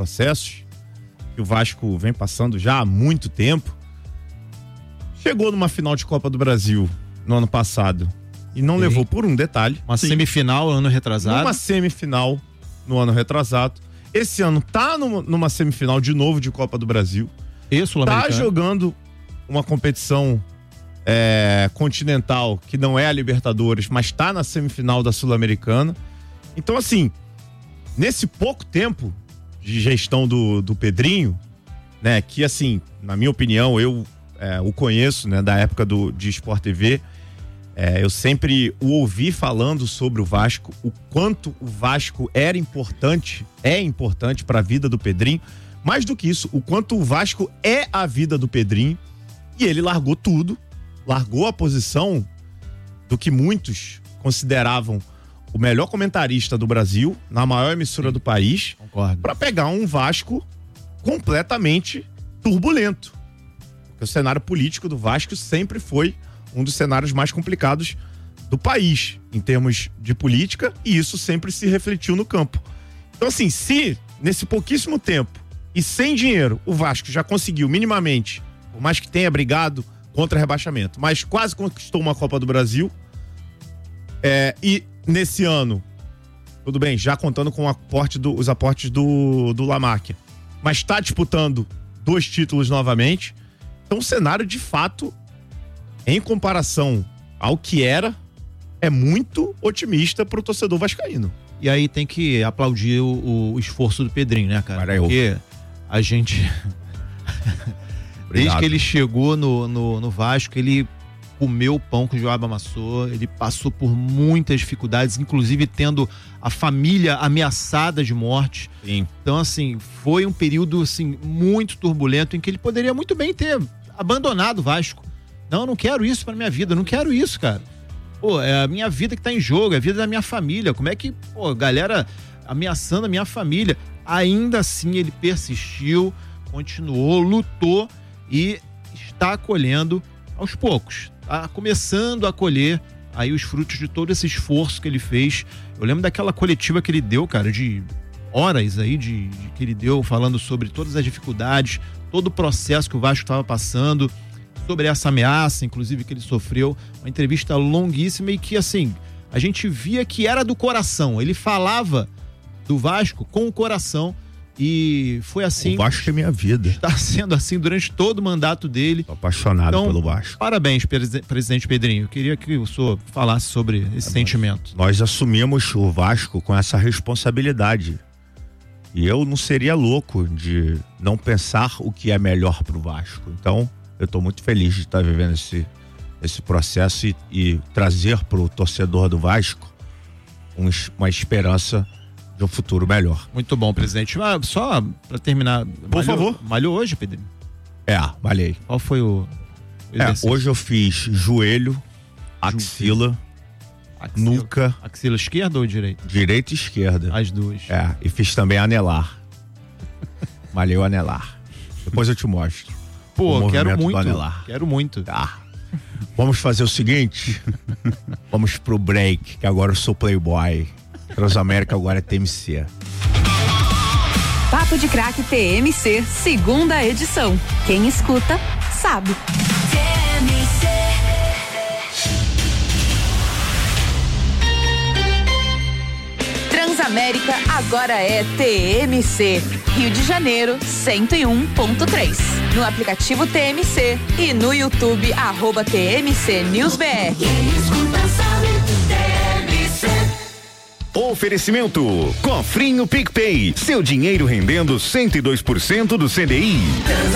processos que o Vasco vem passando já há muito tempo. Chegou numa final de Copa do Brasil no ano passado e não levou por um detalhe. Uma semifinal ano retrasado. Uma semifinal no ano retrasado. Esse ano tá numa semifinal de novo de Copa do Brasil. Tá jogando uma competição continental que não é a Libertadores, mas tá na semifinal da Sul-Americana. Então, assim, nesse pouco tempo de gestão do Pedrinho, né, que assim, na minha opinião, eu o conheço, né, da época de Sport TV, eu sempre o ouvi falando sobre o Vasco, o quanto o Vasco é importante para a vida do Pedrinho. Mais do que isso, o quanto o Vasco é a vida do Pedrinho. E ele largou tudo, largou a posição do que muitos consideravam o melhor comentarista do Brasil, na maior emissora do país, para pegar um Vasco completamente turbulento. Porque o cenário político do Vasco sempre foi um dos cenários mais complicados do país, em termos de política, e isso sempre se refletiu no campo. Então, assim, se nesse pouquíssimo tempo e sem dinheiro o Vasco já conseguiu minimamente, por mais que tenha brigado contra rebaixamento, mas quase conquistou uma Copa do Brasil, e nesse ano, tudo bem, já contando com os aportes do Lamáquia, mas está disputando 2 títulos novamente. Então o cenário, de fato, em comparação ao que era, é muito otimista pro torcedor vascaíno. E aí tem que aplaudir o esforço do Pedrinho, né, cara? Porque a gente... Desde que ele chegou no Vasco, ele comeu o pão que o diabo amassou, ele passou por muitas dificuldades, inclusive tendo a família ameaçada de morte. Sim. Então, assim, foi um período, assim, muito turbulento, em que ele poderia muito bem ter abandonado o Vasco. Não quero isso pra minha vida, não quero isso, cara. Pô, é a minha vida que tá em jogo, é a vida da minha família. Como é que, galera ameaçando a minha família? Ainda assim, ele persistiu, continuou, lutou e está colhendo aos poucos. Tá começando a colher aí os frutos de todo esse esforço que ele fez. Eu lembro daquela coletiva que ele deu, cara, de horas aí que ele deu falando sobre todas as dificuldades, todo o processo que o Vasco estava passando, sobre essa ameaça, inclusive, que ele sofreu. Uma entrevista longuíssima e que, assim, a gente via que era do coração. Ele falava do Vasco com o coração e foi assim. O Vasco é minha vida. Está sendo assim durante todo o mandato dele. Tô apaixonado pelo Vasco. Parabéns, presidente Pedrinho. Eu queria que o senhor falasse sobre esse sentimento. Nós assumimos o Vasco com essa responsabilidade. E eu não seria louco de não pensar o que é melhor pro Vasco. Então, eu tô muito feliz de estar vivendo esse processo e trazer pro torcedor do Vasco uma esperança de um futuro melhor. Muito bom, presidente. Só para terminar, por favor. Malhou hoje, Pedrinho? Malhei. Qual foi o hoje eu fiz joelho, axila, nuca. Axila esquerda ou direita? Direita e esquerda. As duas. E fiz também anelar. Malhei o anelar. Depois eu te mostro. Pô, quero muito. Tá. Vamos fazer o seguinte. Vamos pro break, que agora eu sou playboy. Transamérica agora é TMC. Papo de Craque TMC, 2ª edição. Quem escuta, sabe. TMC. Transamérica agora é TMC. Rio de Janeiro, 101.3. No aplicativo TMC e no YouTube, @TMC NewsBR. Quem escuta, sabe. TMC. Oferecimento Cofrinho PicPay, seu dinheiro rendendo 102% do CDI.